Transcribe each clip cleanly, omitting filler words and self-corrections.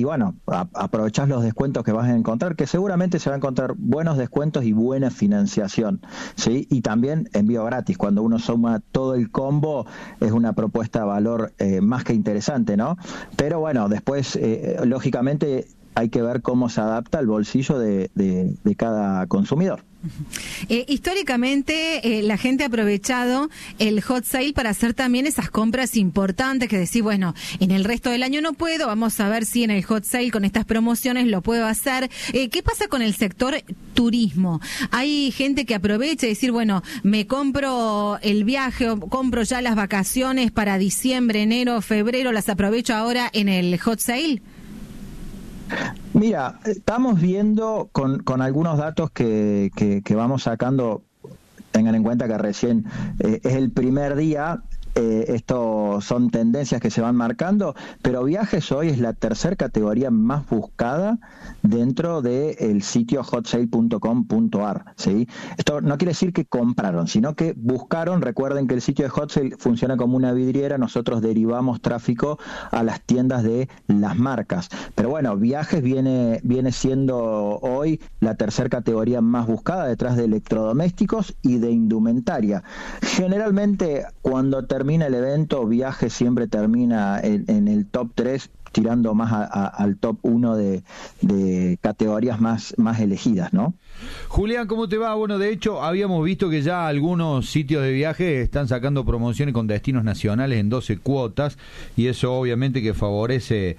bueno, aprovechás los descuentos que vas a encontrar, que seguramente se va a encontrar buenos descuentos y buena financiación, ¿sí? Y también envío gratis. Cuando uno suma todo el combo, es una propuesta de valor más que interesante, ¿no? Pero bueno, después, lógicamente, hay que ver cómo se adapta al bolsillo de cada consumidor. Históricamente la gente ha aprovechado el hot sale para hacer también esas compras importantes que decís, bueno, en el resto del año no puedo, vamos a ver si en el hot sale con estas promociones lo puedo hacer. ¿Qué pasa con el sector turismo? Hay gente que aprovecha y decir, bueno, me compro el viaje o compro ya las vacaciones para diciembre, enero, febrero, las aprovecho ahora en el hot sale. Mira, estamos viendo con algunos datos que vamos sacando, tengan en cuenta que recién es el primer día, esto son tendencias que se van marcando, pero viajes hoy es la tercera categoría más buscada dentro del sitio hotsale.com.ar, ¿sí? Esto no quiere decir que compraron, sino que buscaron. Recuerden que el sitio de Hotsale funciona como una vidriera, nosotros derivamos tráfico a las tiendas de las marcas. Pero bueno, viajes viene siendo hoy la tercera categoría más buscada detrás de electrodomésticos y de indumentaria. Generalmente cuando termina el evento, viajes siempre termina en el top 3, tirando más al top 1 de categorías más elegidas, ¿no? Julián, ¿cómo te va? Bueno, de hecho, habíamos visto que ya algunos sitios de viaje están sacando promociones con destinos nacionales en 12 cuotas, y eso obviamente que favorece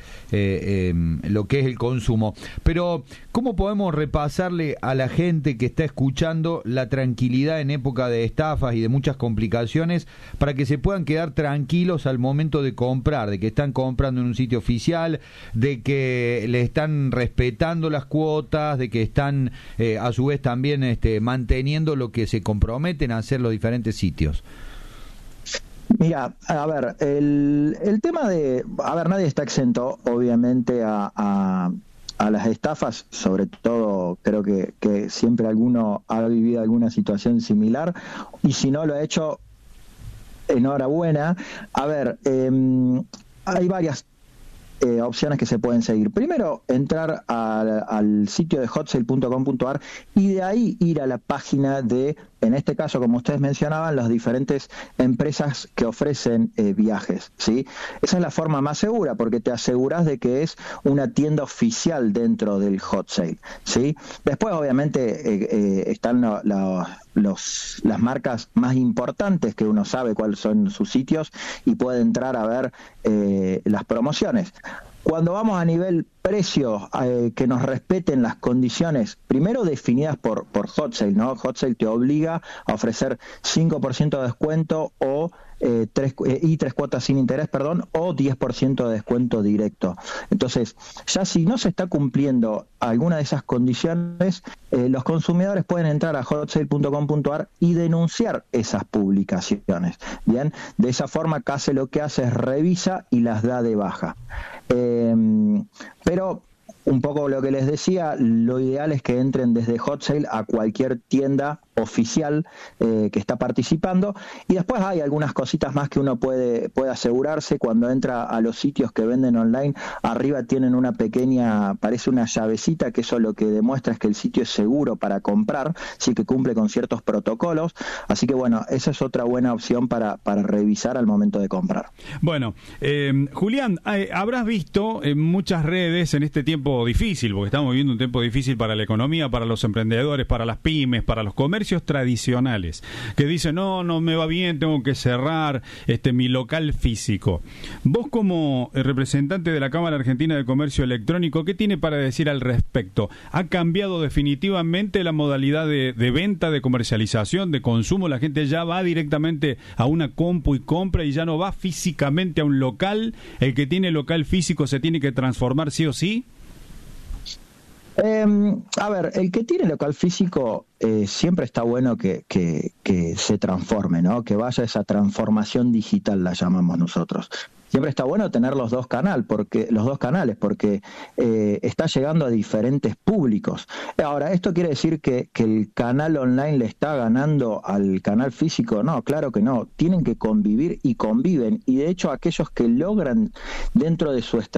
lo que es el consumo. Pero, ¿cómo podemos repasarle a la gente que está escuchando la tranquilidad en época de estafas y de muchas complicaciones para que se puedan quedar tranquilos al momento de comprar, de que están comprando en un sitio oficial, de que le están respetando las cuotas, de que están a su vez también manteniendo lo que se comprometen a hacer los diferentes sitios? Mira, a ver, el tema de... A ver, nadie está exento, obviamente, a las estafas. Sobre todo, creo que siempre alguno ha vivido alguna situación similar, y si no lo ha hecho, enhorabuena. A ver, hay varias opciones que se pueden seguir. Primero, entrar al sitio de hotsale.com.ar y de ahí ir a la página de, en este caso, como ustedes mencionaban, las diferentes empresas que ofrecen viajes, ¿sí? Esa es la forma más segura, porque te aseguras de que es una tienda oficial dentro del hot sale, ¿sí? Después, obviamente, están las marcas más importantes, que uno sabe cuáles son sus sitios y puede entrar a ver las promociones. Cuando vamos a nivel precio, que nos respeten las condiciones, primero definidas por Hotsale, ¿no? Hotsale te obliga a ofrecer 5% de descuento o 3 cuotas sin interés, o 10% de descuento directo. Entonces, ya si no se está cumpliendo alguna de esas condiciones, los consumidores pueden entrar a hotsale.com.ar y denunciar esas publicaciones. Bien, de esa forma CASE lo que hace es revisa y las da de baja. Pero un poco lo que les decía, lo ideal es que entren desde Hotsale a cualquier tienda oficial que está participando, y después hay algunas cositas más que uno puede asegurarse cuando entra a los sitios que venden online. Arriba tienen una pequeña, parece una llavecita, que eso lo que demuestra es que el sitio es seguro para comprar, sí, que cumple con ciertos protocolos. Así que bueno, esa es otra buena opción para revisar al momento de comprar. Bueno, Julián, habrás visto en muchas redes en este tiempo difícil, porque estamos viviendo un tiempo difícil para la economía, para los emprendedores, para las pymes, para los comercios tradicionales, que dicen, no me va bien, tengo que cerrar mi local físico. Vos, como representante de la Cámara Argentina de Comercio Electrónico, ¿qué tiene para decir al respecto? ¿Ha cambiado definitivamente la modalidad de venta, de comercialización, de consumo? La gente ya va directamente a una compu y compra, y ya no va físicamente a un local. ¿El que tiene local físico se tiene que transformar sí o sí? A ver, el que tiene local físico siempre está bueno que se transforme, ¿no? Que vaya esa transformación digital, la llamamos nosotros. Siempre está bueno tener los dos canales, porque está llegando a diferentes públicos. Ahora, ¿esto quiere decir que el canal online le está ganando al canal físico? No, claro que no. Tienen que convivir y conviven. Y de hecho, aquellos que logran dentro de su